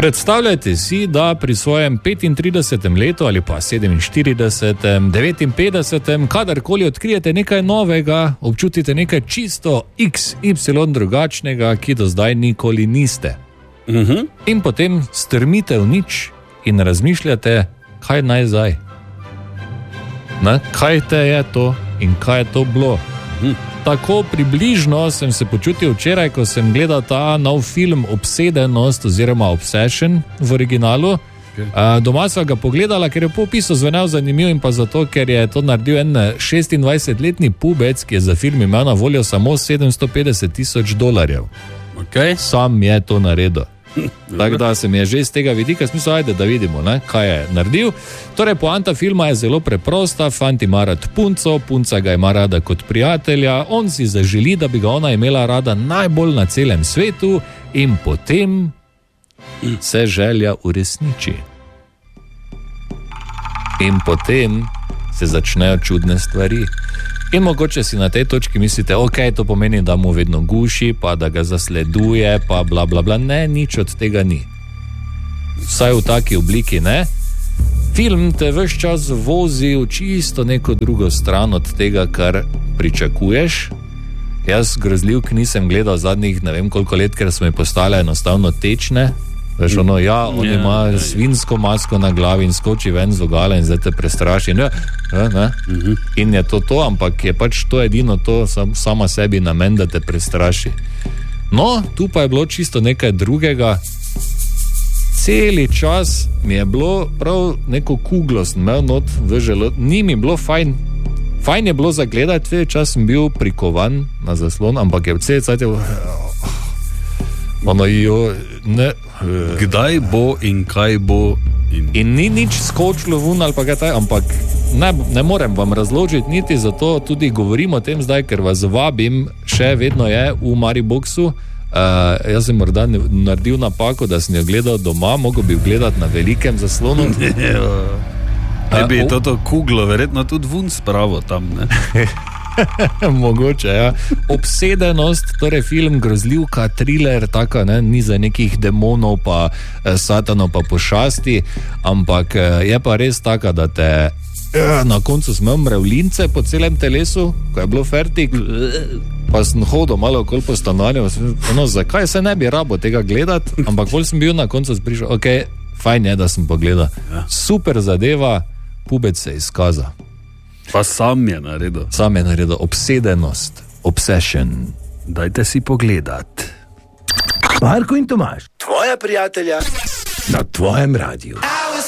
Predstavljajte si, da pri svojem 35. letu ali pa 47., 59., kadarkoli odkrijete nekaj novega, občutite nekaj čisto XY drugačnega, ki do zdaj nikoli niste. In potem strmite v nič in razmišljate, kaj naj zdaj. Kaj te je to in kaj je to bilo. Tako približno sem se počutil včeraj, ko sem gledal ta nov film Obsedenost oziroma Obsession v originalu. Doma sva ga pogledala, ker je po opisu zvenel zanimiv in pa zato, ker je to naredil en 26-letni pubec, ki je za film imel na voljo samo $750,000. Sam je to naredil. Tako da se mi je že iz tega vidika smisel, ajde, da vidimo, kaj je naredil. Torej, poanta filma je zelo preprosta. Fant ima rad punco, punca ga ima rada kot prijatelja, on si zaželi, da bi ga ona imela rada najbolj na celem svetu in potem se želja uresniči. In potem se začnejo čudne stvari. In mogoče si na tej točki mislite, ok, to pomeni, da mu vedno guši, pa da ga zasleduje, pa bla bla bla. Ne, nič od tega ni. Vsaj v taki obliki ne. Film te ves čas vozi v čisto neko drugo stran od tega, kar pričakuješ. Jaz grozljivk nisem gledal zadnjih ne vem koliko let, ker so mi postale enostavno tečne. Veš, on ima svinsko masko na glavi in skoči ven z vogala in zdaj te prestraši. In je to, ampak je pač to edino to sama sebi namen, da te prestraši. No, tu pa je bilo čisto nekaj drugega. Celi čas mi je bilo prav neko kuglo, sem imel not v želodcu. Ni mi bilo fajn. Fajn je bilo zagledati, cel čas sem bil prikovan na zaslon, ampak je cel cajt kdaj bo in kaj bo in ni nič skočilo vun ali pa kaj taj, ampak ne morem vam razložiti, niti zato tudi govorim o tem zdaj, ker vas vabim, še vedno je v Mariboxu. Jaz sem morda naredil napako, da sem jo gledal doma, mogel bi gledati na velikem zaslonu. Ne bi toto kuglo verjetno tudi vun spravo tam, ne? Mogoče, ja. Obsedenost, torej film, grozljivka, thriller, taka, ne, ni za nekih demonov pa satanov pa pošasti, ampak je pa res taka, da te na koncu smo mrevlince po celem telesu, ko je bilo fertik, pa sem hodil malo okoli po stanovanju, zakaj se ne bi rabo tega gledati, ampak bolj sem bil na koncu prišel, ok, fajn je, da sem pogledal. Super zadeva, pubec se izkaza. Pa sam je naredil. Sam je naredil. Obsedenost. Obsession. Dajte si pogledat. Marko in Tomaž, tvoja prijatelja na tvojem radiju.